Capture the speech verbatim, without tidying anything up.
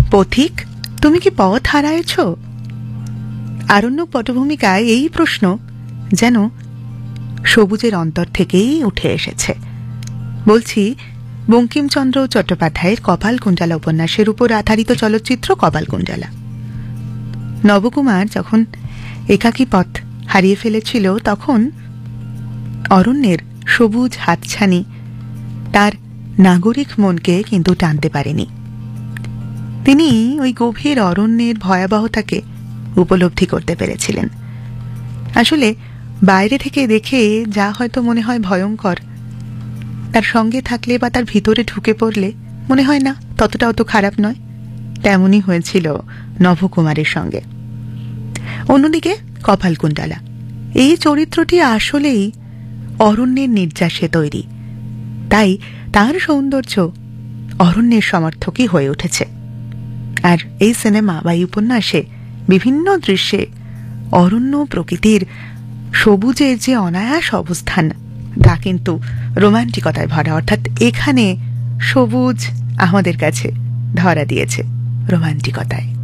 পথিক, তুমি কি পথ হারায়েছ? আরণ্যক পটভূমিকায় এই প্রশ্ন যেন সবুজের অন্তর থেকেই উঠে এসেছে। বলছি, বঙ্কিমচন্দ্র চট্টোপাধ্যায়ের কপালকুণ্ডলা উপন্যাসের উপর আধারিত চলচ্চিত্র কপালকুণ্ডলা। নবকুমার যখন একাকী পথ হারিয়ে ফেলেছিল, তখন অরণ্যের সবুজ হাতছানি তার নাগরিক মনকে কিন্তু টানতে পারেনি। তিনি ওই গভীর অরণ্যের ভয়াবহতাকে উপলব্ধি করতে পেরেছিলেন। আসলে বাইরে থেকে দেখে যা হয়তো মনে হয় ভয়ঙ্কর, তার সঙ্গে থাকলে বা তার ভিতরে ঢুকে পড়লে মনে হয় না ততটাও তো খারাপ নয়। তেমনই হয়েছিল নবকুমারের সঙ্গে। অন্যদিকে কপালকুণ্ডলা, এই চরিত্রটি আসলেই অরণ্যের নির্যাসে তৈরি, তাই তার সৌন্দর্য অরণ্যের সমর্থকই হয়ে উঠেছে। আর এই সিনেমা বা এই উপন্যাসে বিভিন্ন দৃশ্যে অরণ্য প্রকৃতির সবুজের যে অনায়াস অবস্থান, তা কিন্তু রোমান্টিকতায় ভরা। অর্থাৎ এখানে সবুজ আমাদের কাছে ধরা দিয়েছে রোমান্টিকতায়।